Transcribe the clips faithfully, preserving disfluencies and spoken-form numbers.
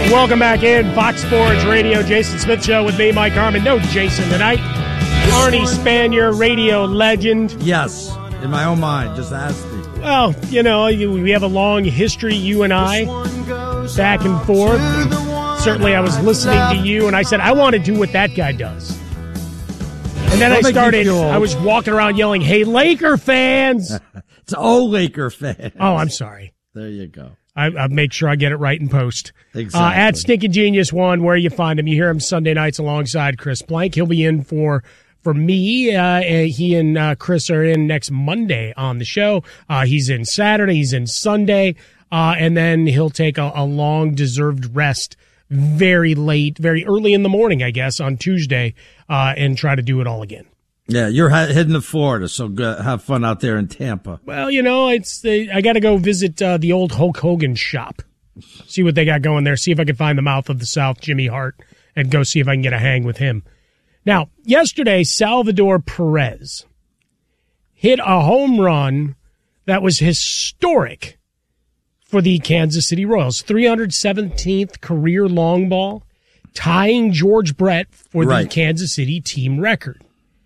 Welcome back in Fox Sports Radio. Jason Smith Show with me, Mike Harmon. No Jason tonight. Arnie Spanier, radio legend. Yes, in my own mind. Just ask me. Well, you know, we have a long history, you and I, back and forth. Certainly, I was listening to you, and I said, I want to do what that guy does. And then I started, I was walking around yelling, hey, Laker fans. It's all Laker fans. Oh, I'm sorry. There you go. I, I make sure I get it right in post. Exactly. Uh, at Stinking Genius One, where you find him. You hear him Sunday nights alongside Chris Plank. He'll be in for for me. Uh, he and uh, Chris are in next Monday on the show. Uh, he's in Saturday. He's in Sunday. Uh, and then he'll take a, a long-deserved rest very late, very early in the morning, I guess, on Tuesday, uh, and try to do it all again. Yeah, you're heading to Florida, so go, have fun out there in Tampa. Well, you know, it's the, I got to go visit uh, the old Hulk Hogan shop, see what they got going there, see if I can find the mouth of the South, Jimmy Hart, and go see if I can get a hang with him. Now, yesterday, Salvador Perez hit a home run that was historic for the Kansas City Royals. three hundred seventeenth career long ball, tying George Brett for the right. Kansas City team record.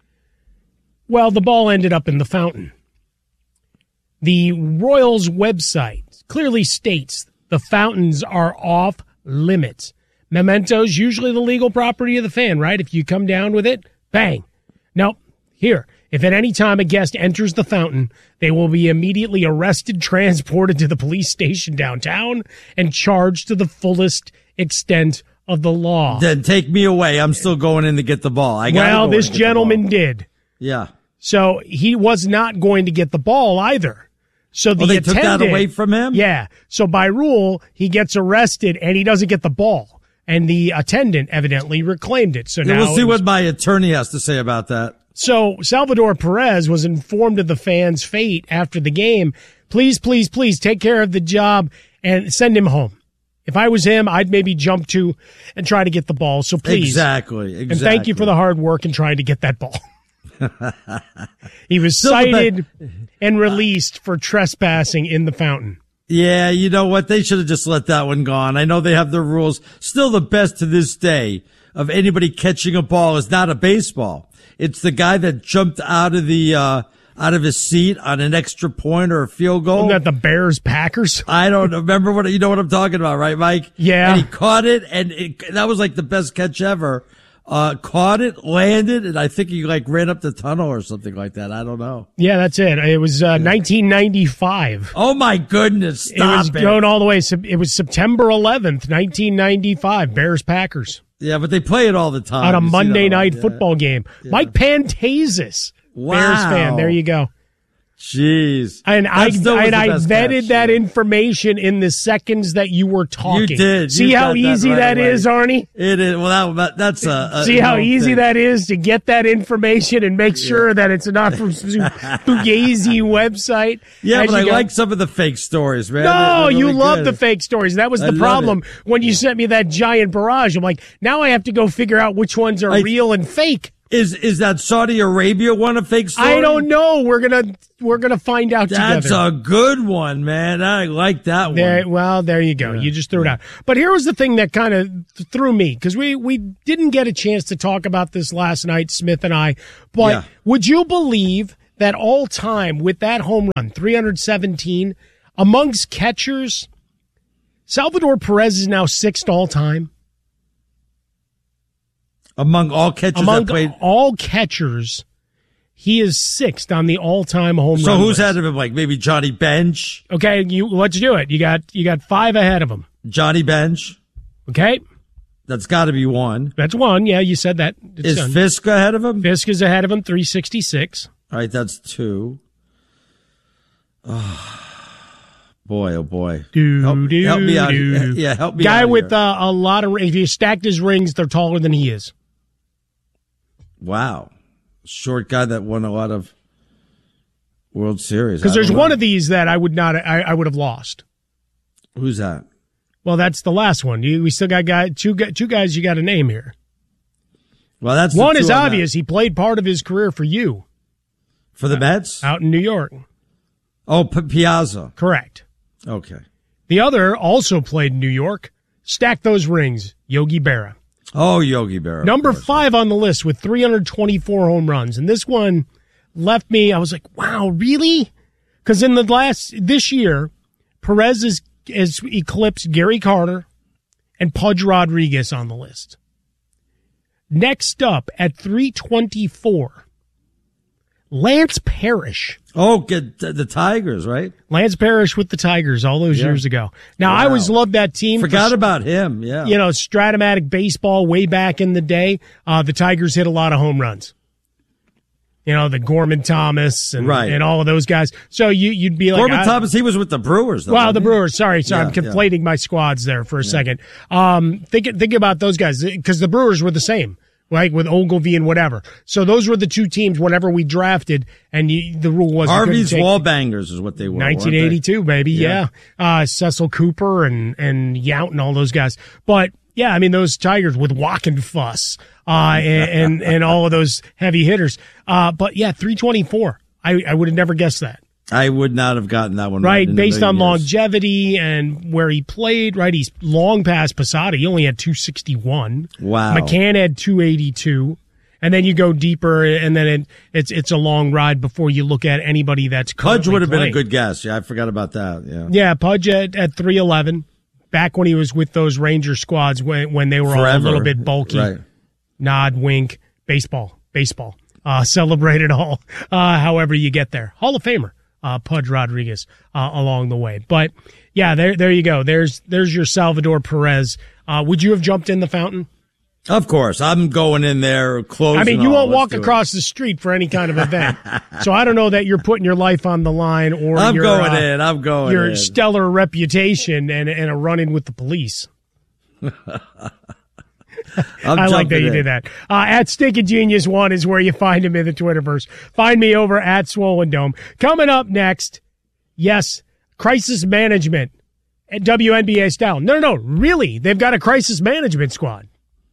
Well, the ball ended up in the fountain. The Royals website clearly states the fountains are off limits. Mementos, usually the legal property of the fan, right? If you come down with it, bang. Nope. Here, if at any time a guest enters the fountain, they will be immediately arrested, transported to the police station downtown, and charged to the fullest extent of the law. Then take me away. I'm still going in to get the ball. I well, go this gentleman did. Yeah. So he was not going to get the ball either. So the oh, they attendant, took that away from him? Yeah. So by rule, he gets arrested and he doesn't get the ball. And the attendant evidently reclaimed it. So yeah, now we'll see was, what my attorney has to say about that. So Salvador Perez was informed of the fans' fate after the game. Please, please, please take care of the job and send him home. If I was him, I'd maybe jump to and try to get the ball. So please. Exactly. Exactly. And thank you for the hard work in trying to get that ball. He was Still cited and released for trespassing in the fountain. Yeah, you know what? They should have just let that one go on. I know they have their rules. Still the best to this day of anybody catching a ball is not a baseball. It's the guy that jumped out of the, uh, out of his seat on an extra point or a field goal. Wasn't that the Bears Packers? I don't remember what, you know what I'm talking about, right, Mike? Yeah. And he caught it and it, that was like the best catch ever. Uh, caught it, landed, and I think he like ran up the tunnel or something like that. I don't know. Yeah, that's it. It was uh, nineteen ninety-five. Oh my goodness! Stop it was it. going all the way. It was September eleventh, nineteen ninety-five. Bears Packers. Yeah, but they play it all the time. On a you Monday night yeah. football game. Yeah. Mike Pantazis, wow. Bears fan. There you go. Jeez. And I and I vetted catch, that yeah. information in the seconds that you were talking. You did. See you how easy that, right that away. is, Arnie? It is. Well, that, that's a. a See how easy thing. that is to get that information and make sure yeah. that it's not from some Fugazi website. Yeah, but I go. like some of the fake stories, man. No, really you love good. the fake stories. That was the I problem when you sent me that giant barrage. I'm like, now I have to go figure out which ones are I, real and fake. Is is that Saudi Arabia one a fake story? I don't know. We're gonna we're gonna find out That's together. That's a good one, man. I like that one. There, well, there you go. Yeah. You just threw it out. But here was the thing that kind of threw me, because we we didn't get a chance to talk about this last night, Smith and I. But yeah. would you believe that all time with that home run, three hundred seventeen, amongst catchers, Salvador Perez is now sixth all time? Among all catchers Among that played, all catchers, he is sixth on the all-time home so run. So who's list. ahead of him? Like maybe Johnny Bench? Okay, you let's do it. You got you got five ahead of him. Johnny Bench. Okay, that's got to be one. That's one. Yeah, you said that. It's is done. Fisk ahead of him? Fisk is ahead of him, three sixty-six. All right, that's two. Oh, boy, oh boy. Do, help, do, help me out. do. Yeah, help me Guy out. Guy with uh, a lot of. If you stacked his rings, they're taller than he is. Wow. Short guy that won a lot of World Series. Because there's know. one of these that I would not, I, I would have lost. Who's that? Well, that's the last one. You, we still got guy, two, two guys you got to name here. Well, that's one is on obvious. That. He played part of his career for you. For the Mets? Out in New York. Oh, P- Piazza. Correct. Okay. The other also played in New York, Stack those rings, Yogi Berra. Oh, Yogi Berra. Number five on the list with three hundred twenty-four home runs. And this one left me, I was like, wow, really? Because in the last, this year, Perez has, has eclipsed Gary Carter and Pudge Rodriguez on the list. Next up at three twenty-four, Lance Parrish. Oh, get the Tigers, right? Lance Parrish with the Tigers all those yeah. years ago. Now, wow. I always loved that team. Forgot for, about him, yeah. You know, Stratomatic baseball way back in the day. Uh, the Tigers hit a lot of home runs. You know, the Gorman Thomas and, right. and all of those guys. So you, you'd be like... Gorman I, Thomas, he was with the Brewers, though. Well, the Brewers. Sorry, sorry. Yeah, I'm conflating yeah. my squads there for a yeah. second. Um, think, think about those guys, because the Brewers were the same. Right, with Ogilvy and whatever. So those were the two teams, whatever we drafted, and you, the rule was... Harvey's Wallbangers is what they were, nineteen eighty-two, baby, yeah. yeah. Uh, Cecil Cooper and, and Yount and all those guys. But, yeah, I mean, those Tigers with Wockenfuss uh, and, and, and all of those heavy hitters. Uh, but, yeah, three twenty-four. I, I would have never guessed that. I would not have gotten that one right. Right, based on years. longevity and where he played, right? He's long past Posada. He only had two sixty-one. Wow. McCann had two eighty-two. And then you go deeper, and then it, it's it's a long ride before you look at anybody that's Pudge would have playing. been a good guess. Yeah, I forgot about that. Yeah, yeah Pudge at, at three eleven, back when he was with those Ranger squads when, when they were Forever. all a little bit bulky. Right. Nod, wink, baseball, baseball. Uh, celebrate it all, uh, however you get there. Hall of Famer. Uh, Pudge Rodriguez uh, along the way. But, yeah, there there you go. There's there's your Salvador Perez. Uh, would you have jumped in the fountain? Of course. I'm going in there close. I mean, you all. won't Let's walk across it. the street for any kind of event. So I don't know that you're putting your life on the line or I'm your, going uh, in. I'm going your in. stellar reputation and, and a run-in with the police. I like that you in. did that. Uh, at Stinking Genius One is where you find him in the Twitterverse. Find me over at Swollen Dome. Coming up next, yes, crisis management at W N B A style. No, no, no, really, they've got a crisis management squad.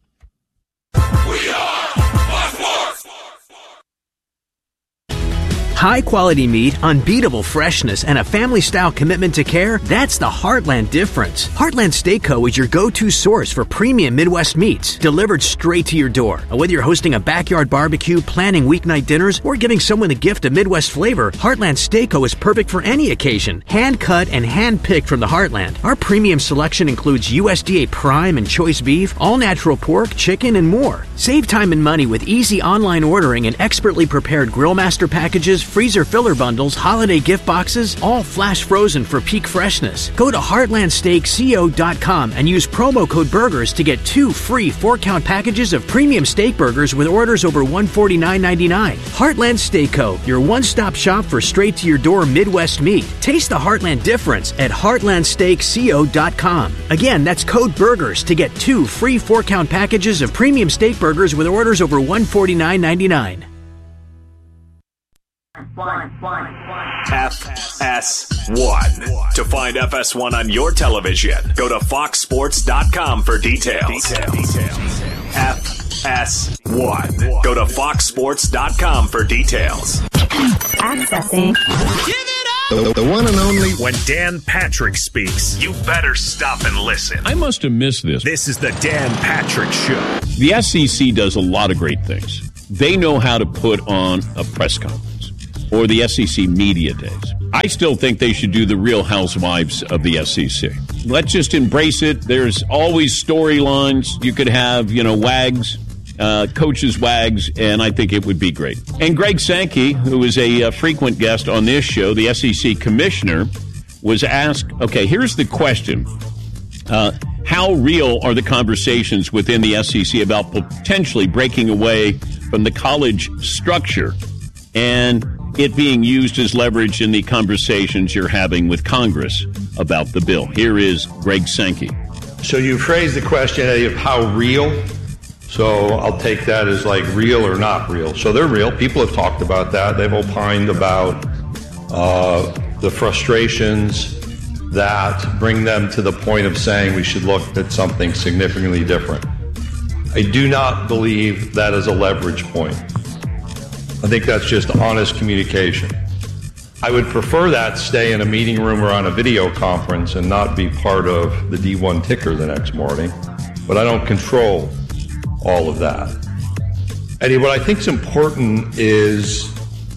We are Fox Sports. High quality meat, unbeatable freshness, and a family-style commitment to care, that's the Heartland difference. Heartland Steak Co. is your go-to source for premium Midwest meats, delivered straight to your door. Whether you're hosting a backyard barbecue, planning weeknight dinners, or giving someone the gift of Midwest flavor, Heartland Steak Co. is perfect for any occasion. Hand-cut and hand-picked from the Heartland. Our premium selection includes U S D A Prime and Choice Beef, all-natural pork, chicken, and more. Save time and money with easy online ordering and expertly prepared Grill Master packages, freezer filler bundles, holiday gift boxes, all flash frozen for peak freshness. Go to heartland steak co dot com and use promo code BURGERS to get two free four-count packages of premium steak burgers with orders over one hundred forty-nine ninety-nine. Heartland Steak Co., your one-stop shop for straight-to-your-door Midwest meat. Taste the Heartland difference at heartland steak co dot com. Again, that's code BURGERS to get two free four-count packages of premium steak burgers with orders over one hundred forty-nine ninety-nine. F S one. To find F S one on your television, go to fox sports dot com for details. F S one. Go to fox sports dot com for details. Accessing. Give it up! The, the one and only. When Dan Patrick speaks, you better stop and listen. I must have missed this. This is the Dan Patrick Show. The S E C does a lot of great things. They know how to put on a press conference. Or the S E C Media Days. I still think they should do the Real Housewives of the S E C. Let's just embrace it. There's always storylines. You could have, you know, wags, uh, coaches wags, and I think it would be great. And Greg Sankey, who is a uh, frequent guest on this show, the S E C commissioner, was asked, okay, here's the question. Uh, how real are the conversations within the S E C about potentially breaking away from the college structure and it being used as leverage in the conversations you're having with Congress about the bill? Here is Greg Sankey. So you phrased the question of how real. So I'll take that as like real or not real. So they're real. People have talked about that. They've opined about uh, the frustrations that bring them to the point of saying we should look at something significantly different. I do not believe that is a leverage point. I think that's just honest communication. I would prefer that stay in a meeting room or on a video conference and not be part of the D one ticker the next morning. But I don't control all of that. Eddie, what I think is important is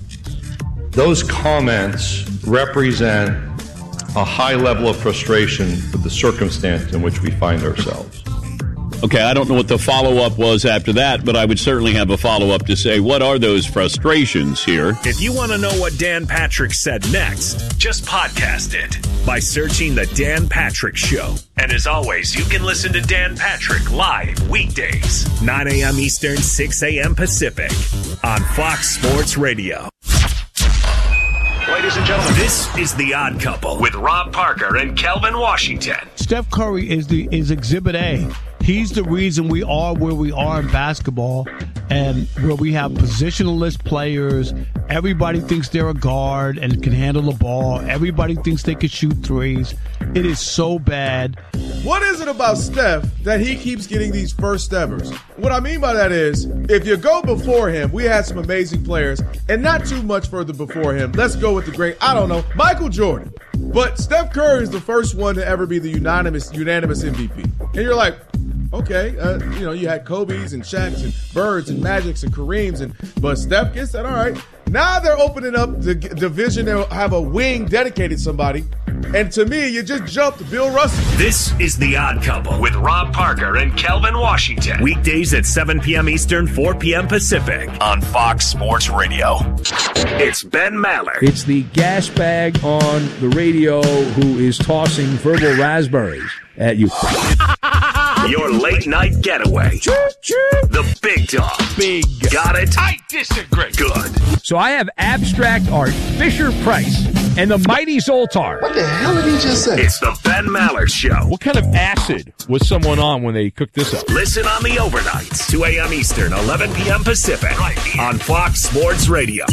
those comments represent a high level of frustration with the circumstance in which we find ourselves. Okay, I don't know what the follow-up was after that, but I would certainly have a follow-up to say, what are those frustrations here? If you want to know what Dan Patrick said next, just podcast it by searching The Dan Patrick Show. And as always, you can listen to Dan Patrick live weekdays, nine a.m. Eastern, six a.m. Pacific, on Fox Sports Radio. Ladies and gentlemen, this is The Odd Couple with Rob Parker and Kelvin Washington. Steph Curry is the is Exhibit A. He's the reason we are where we are in basketball and where we have positionless players. Everybody thinks they're a guard and can handle the ball. Everybody thinks they can shoot threes. It is so bad. What is it about Steph that he keeps getting these first evers? What I mean by that is, if you go before him, we had some amazing players, and not too much further before him. Let's go with the great, I don't know, Michael Jordan. But Steph Curry is the first one to ever be the unanimous unanimous M V P. And you're like, okay, uh, you know, you had Kobe's and Shaq's and Birds and Magic's and Kareem's, and but Steph gets that, all right. Now they're opening up the division. They'll have a wing dedicated to somebody. And to me, you just jumped Bill Russell. This is The Odd Couple with Rob Parker and Kelvin Washington. Weekdays at seven p.m. Eastern, four p.m. Pacific on Fox Sports Radio. It's Ben Maller. It's the gas bag on the radio who is tossing verbal raspberries at you. Your late night getaway. The big dog. Big. Got it? I disagree. Good. So I have abstract art, Fisher Price, and the mighty Zoltar. What the hell did he just say? It's the Ben Maller Show. What kind of acid was someone on when they cooked this up? Listen on the overnights, two a.m. Eastern, eleven p.m. Pacific, right here on Fox Sports Radio.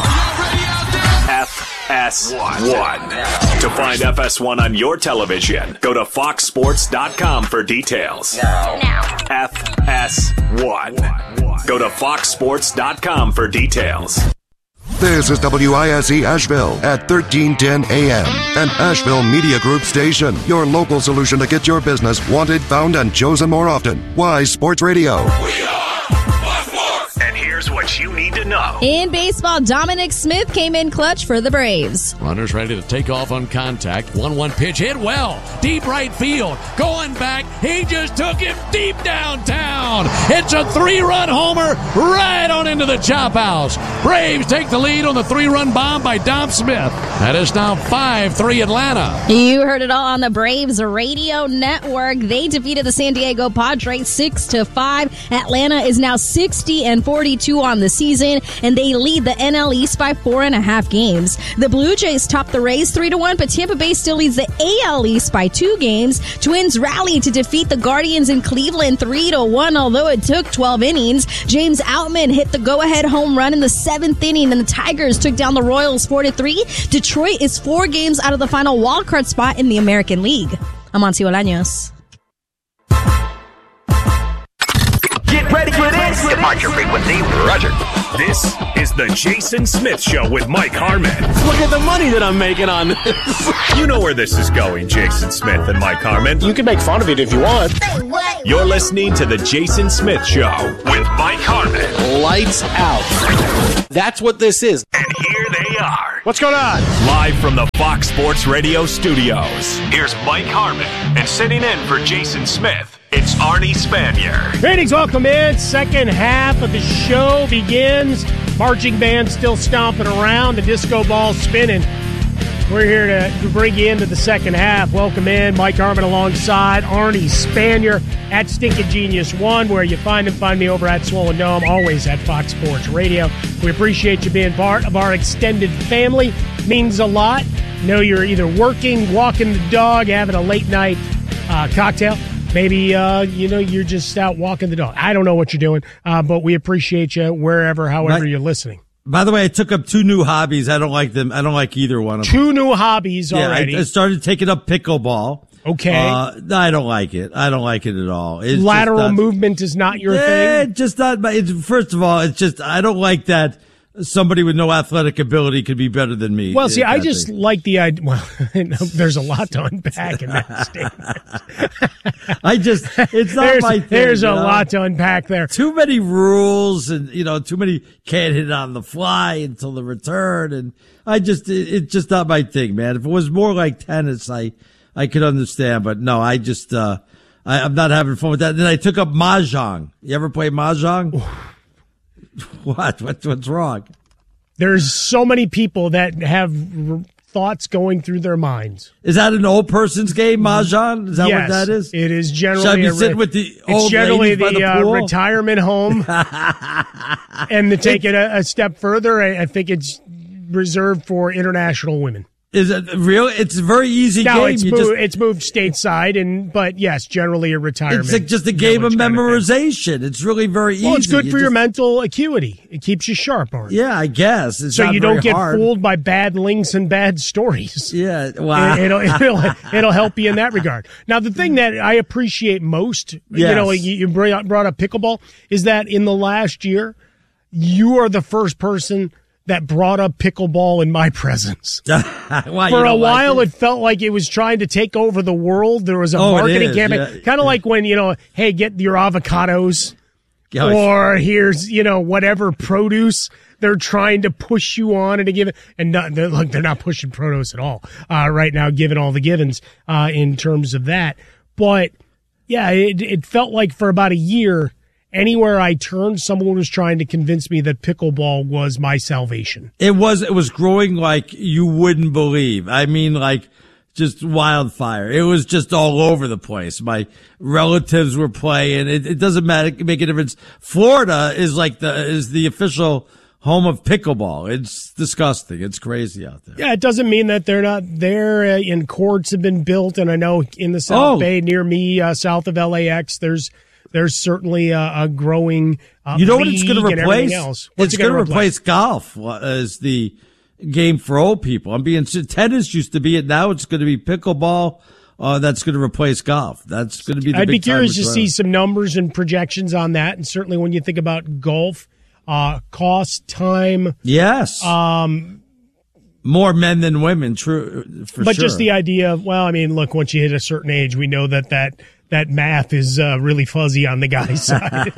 F S one. To find F S one on your television, go to fox sports dot com for details. Now. F S one. Go to fox sports dot com for details. This is W I S E Asheville at thirteen ten A M, an Asheville Media Group station. Your local solution to get your business wanted, found, and chosen more often. Wise Sports Radio. We are and here's what you need to know. In baseball, Dominic Smith came in clutch for the Braves. Runners ready to take off on contact. one one pitch hit well. Deep right field. Going back. He just took him deep downtown. It's a three-run homer right on into the chop house. Braves take the lead on the three-run bomb by Dom Smith. That is now five three Atlanta. You heard it all on the Braves radio network. They defeated the San Diego Padres six to five. Atlanta is now sixty and forty-two on the season, and they lead the N L East by four and a half games. The Blue Jays top the Rays three to one, but Tampa Bay still leads the A L East by two games. Twins rally to defeat the Guardians in Cleveland three to one, although it took twelve innings. James Outman hit the go-ahead home run in the seventh inning, and the Tigers took down the Royals four to three. Detroit is four games out of the final wildcard spot in the American League. I'm Monty Bolaños. Get ready for this. Departure frequency, Roger. This is the Jason Smith Show with Mike Harmon. Look at the money that I'm making on this. You know where this is going, Jason Smith and Mike Harmon. You can make fun of it if you want. You're listening to the Jason Smith Show with Mike Harmon. Lights out. That's what this is. And here they are. What's going on? Live from the Fox Sports Radio studios. Here's Mike Harmon, and sitting in for Jason Smith, it's Arnie Spanier. Greetings, welcome in. Second half of the show begins. Marching band still stomping around, the disco ball spinning. We're here to, to bring you into the second half. Welcome in, Mike Harmon alongside Arnie Spanier at Stinkin' Genius One, where you find him. Find me over at Swollen Dome, always at Fox Sports Radio. We appreciate you being part of our extended family. Means a lot. Know you're either working, walking the dog, having a late night uh, cocktail. Maybe, uh, you know, you're just out walking the dog. I don't know what you're doing, uh, but we appreciate you wherever, however right. you're listening. By the way, I took up two new hobbies. I don't like them. I don't like either one of them. Two new hobbies yeah, already. I, I started taking up pickleball. Okay. Uh, I don't like it. I don't like it at all. It's Lateral not, movement is not your yeah, thing? Just not. It's, first of all, it's just, I don't like that. somebody with no athletic ability could be better than me. Well, see, I That just thing. like the idea. Well, there's a lot to unpack in that statement. I just, it's not there's, my thing. There's a you know? lot to unpack there. Too many rules and, you know, too many can't hit on the fly until the return. And I just, it, it's just not my thing, man. If it was more like tennis, I, I could understand. But no, I just, uh, I, I'm not having fun with that. Then I took up Mahjong. You ever play Mahjong? What? What? What's wrong? There's so many people that have r- thoughts going through their minds. Is that an old person's game, Mahjong? Is that yes, what that is? It is generally. Should I be a re- sitting with the It's old generally ladies by the, the uh, pool? retirement home. And to take it a, a step further, I, I think it's reserved for international women. Is it real? It's a very easy Now game. it's You moved, just- it's moved stateside, and but yes, generally a retirement. It's like just a game of memorization. It's really very easy. Well, it's good You for your just- mental acuity. It keeps you sharp, Art. Yeah, I guess. It's so not you don't very get hard. fooled by bad links and bad stories. Yeah, wow. It, it'll, it'll it'll help you in that regard. Now, the thing that I appreciate most, you Yes. know, you, you brought brought up pickleball, is that in the last year, you are the first person that brought up pickleball in my presence. Why, For you a don't like while, it? it felt like it was trying to take over the world. There was a Oh, it marketing is, campaign, yeah. kind of like when, you know, hey, get your avocados, Gosh. or here's, you know, whatever produce they're trying to push you on and to give it. And not, they're, look, they're not pushing produce at all uh, right now, given all the givens uh, in terms of that. But yeah, it, it felt like for about a year, anywhere I turned, someone was trying to convince me that pickleball was my salvation. It was, it was growing like you wouldn't believe. I mean, like just wildfire. It was just all over the place. My relatives were playing. It, it doesn't matter, make a difference. Florida is like the, is the official home of pickleball. It's disgusting. It's crazy out there. Yeah, it doesn't mean that they're not there. Uh, and courts have been built, and I know in the South Oh. Bay near me, uh, south of L A X, there's there's certainly a, a growing. Uh, You know what it's going to league and everything replace? else. What's It's it gonna going to replace golf uh, as the game for old people. I'm being tennis used to be it. Now it's going to be pickleball. Uh, that's going to replace golf. That's going to be the I'd be big time curious to return. see some numbers and projections on that, and certainly when you think about golf, uh, cost, time. Yes. Um, More men than women, true, for but sure. just the idea of, well, I mean, look, once you hit a certain age, we know that that, that math is uh, really fuzzy on the guy's side.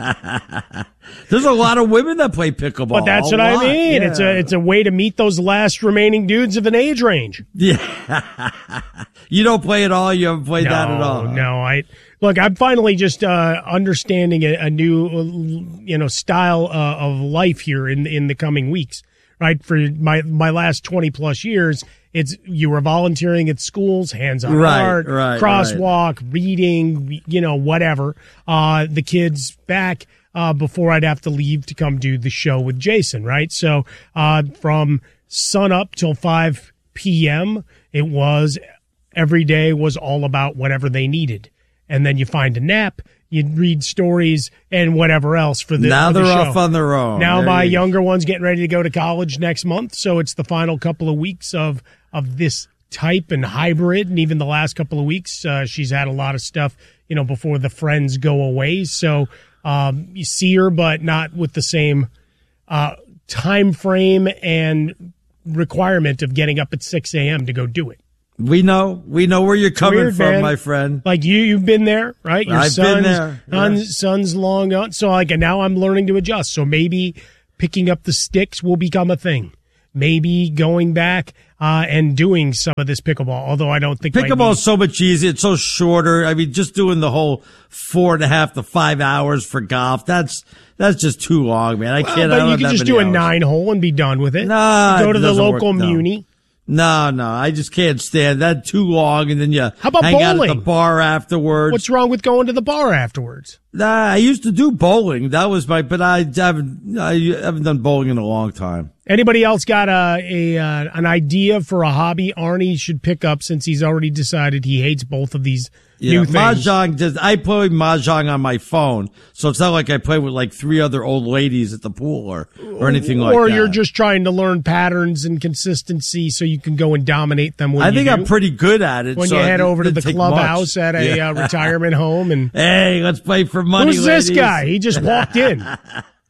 There's a lot of women that play pickleball. But that's a what I lot. mean. Yeah. It's a it's a way to meet those last remaining dudes of an age range. Yeah. You don't play at all? You haven't played no, that at all? No, I look. I'm finally just uh, understanding a, a new, uh, you know, style uh, of life here in in the coming weeks. Right, for my my last twenty plus years, it's you were volunteering at schools, hands on Right, art, right, crosswalk, reading, you know, whatever. Uh, the kids back. Uh, before I'd have to leave to come do the show with Jason, right? So, uh, from sun up till five p.m., it was every day was all about whatever they needed. And then you find a nap, you read stories and whatever else for the Now for the they're show. off on their own. Now There my you go. younger one's getting ready to go to college next month. So it's the final couple of weeks of, of this type and hybrid. And even the last couple of weeks, uh, she's had a lot of stuff, you know, before the friends go away. So, um, you see her, but not with the same, uh, time frame and requirement of getting up at six a.m. to go do it. We know. We know where you're coming Weird, from, man. my friend. Like you, you've been there, right? Your I've been son's, there, yeah. son's, son's long gone. So like, and now I'm learning to adjust. So maybe picking up the sticks will become a thing. Maybe going back uh, and doing some of this pickleball, although I don't think my Pickleball knees- is so much easier. It's so shorter. I mean, just doing the whole four and a half to five hours for golf, that's that's just too long, man. I Well, can't. I but don't you have can that just many do a hours. nine hole and be done with it. Nah, go it to the doesn't local work, no. muni. No, no, I just can't stand that. Too long, and then you How about hang out at the bowling? bar afterwards. What's wrong with going to the bar afterwards? Nah, I used to do bowling. That was my, but I haven't. I haven't done bowling in a long time. Anybody else got a, a uh, an idea for a hobby Arnie should pick up since he's already decided he hates both of these Yeah, new things? mahjong. Does I play mahjong on my phone, so it's not like I play with like three other old ladies at the pool or or anything like or that. you're just trying to learn patterns and consistency so you can go and dominate them when I you think do. I'm pretty good at it. when so you head it over to didn't the take clubhouse much. at a Yeah. uh, retirement home and Hey, let's play for money. who's this ladies. guy? He just walked in.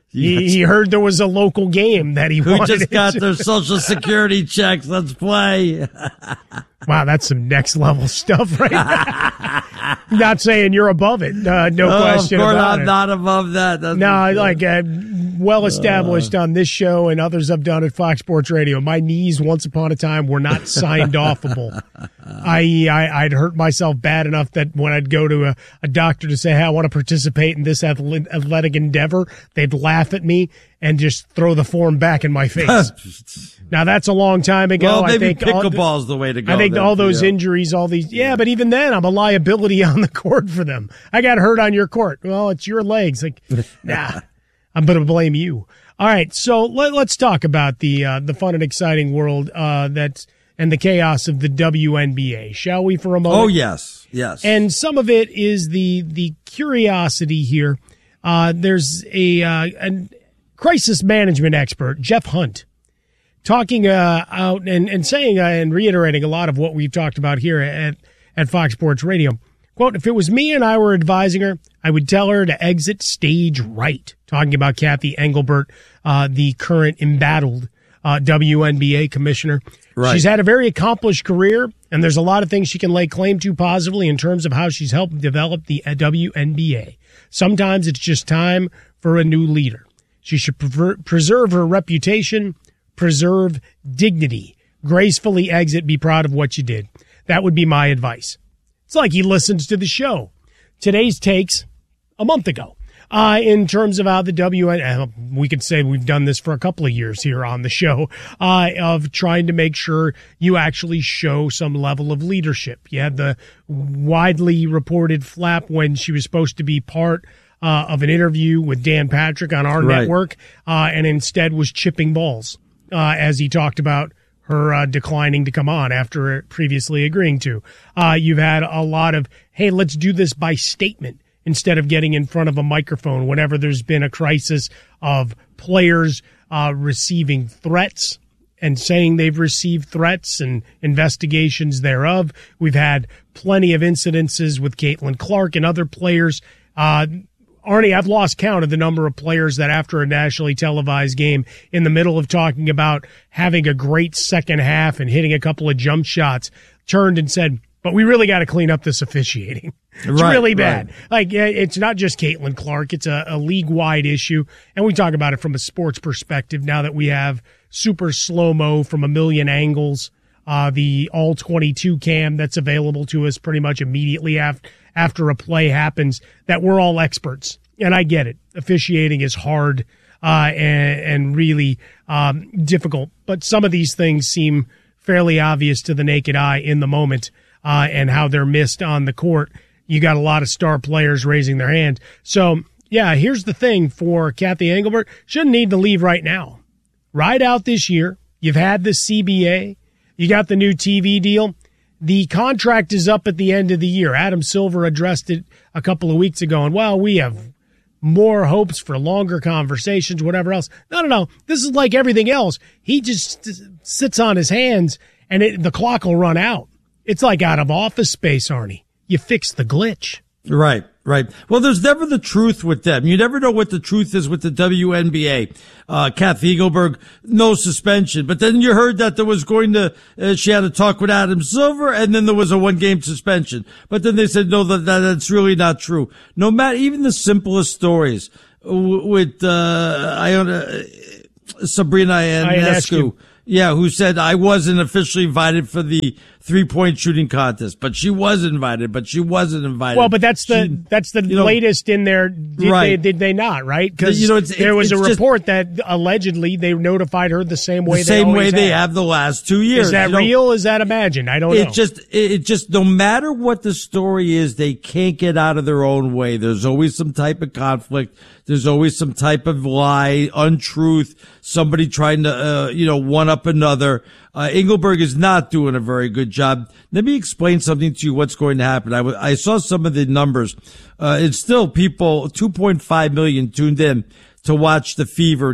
He, he heard there was a local game that he Who wanted. just got to. their social security checks. Let's play. Wow, that's some next level stuff right there. Not saying you're above it. Uh, no oh, question of course about I'm it. not above that. That's no, like uh, well established Uh. on this show and others I've done at Fox Sports Radio. My knees, once upon a time, were not signed offable. that is, I, I'd hurt myself bad enough that when I'd go to a, a doctor to say, hey, I want to participate in this athletic endeavor, they'd laugh at me and just throw the form back in my face. Now, that's a long time ago. Well, maybe I think pickleball's the way to go. I think then, all those yeah. injuries, all these, yeah, but even then, I'm a liability on the court for them. I got hurt on your court. Well, it's your legs. Like, nah, I'm going to blame you. All right, so let, let's talk about the uh, the fun and exciting world uh, that's and the chaos of the W N B A, shall we, for a moment? Oh, yes, yes. And some of it is the the curiosity here. Uh, there's a, uh, a crisis management expert, Jeff Hunt, talking uh, out and, and saying uh, and reiterating a lot of what we've talked about here at, at Fox Sports Radio. Quote, if it was me and I were advising her, I would tell her to exit stage right. Talking about Kathy Engelbert, uh, the current embattled uh, W N B A commissioner. Right. She's had a very accomplished career, and there's a lot of things she can lay claim to positively in terms of how she's helped develop the W N B A. Sometimes it's just time for a new leader. She should prefer, preserve her reputation, preserve dignity, gracefully exit, be proud of what you did. That would be my advice. It's like he listens to the show. Today's takes a month ago. Uh, in terms of how the W N, uh, we could say we've done this for a couple of years here on the show, uh, of trying to make sure you actually show some level of leadership. You had the widely reported flap when she was supposed to be part uh, of an interview with Dan Patrick on our Right. network, uh, and instead was chipping balls, uh, as he talked about her uh, declining to come on after previously agreeing to. Uh, you've had a lot of, hey, let's do this by statement instead of getting in front of a microphone whenever there's been a crisis of players uh, receiving threats and saying they've received threats and investigations thereof. We've had plenty of incidences with Caitlin Clark and other players. Uh, Arnie, I've lost count of the number of players that after a nationally televised game, in the middle of talking about having a great second half and hitting a couple of jump shots, turned and said, but we really got to clean up this officiating. It's Right, really bad. right. Like, it's not just Caitlin Clark. It's a, a league-wide issue. And we talk about it from a sports perspective now that we have super slow-mo from a million angles, uh, the all twenty-two cam that's available to us pretty much immediately after, after a play happens, that we're all experts. And I get it. Officiating is hard uh, and, and really um, difficult. But some of these things seem fairly obvious to the naked eye in the moment. Uh, and how they're missed on the court. You got a lot of star players raising their hand. So, yeah, here's the thing for Kathy Engelbert. Shouldn't need to leave right now. Ride out this year. You've had the C B A. You got the new T V deal. The contract is up at the end of the year. Adam Silver addressed it a couple of weeks ago. And, well, we have more hopes for longer conversations, whatever else. No, no, no. This is like everything else. He just sits on his hands, and it, the clock will run out. It's like out of Office Space, Arnie. You fix the glitch. Right, right. Well, there's never the truth with them. You never know what the truth is with the W N B A. Uh, Kathy Engelbert, no suspension. But then you heard that there was going to, uh, she had a talk with Adam Silver, and then there was a one-game suspension. But then they said, no, that, that that's really not true. No matter, even the simplest stories w- with uh, Iona, Sabrina Ionescu. Yeah, who said I wasn't officially invited for the three-point shooting contest, but she was invited, but she wasn't invited. Well, but that's the She- that's the you know, latest in there. Did Right. they did they not, right? Because You know, it's- there was it's a just- report that allegedly they notified her the same way the they same way always they have. have the last two years. Is that you know? real? Is that imagined? I don't know. It just, it it just, no matter what the story is, they can't get out of their own way. There's always some type of conflict. There's always some type of lie, untruth, somebody trying to, uh, you know, one up another. Uh, Engelberg is not doing a very good job. Let me explain something to you what's going to happen. I, w- I saw some of the numbers. Uh, it's still people, two point five million tuned in to watch the Fever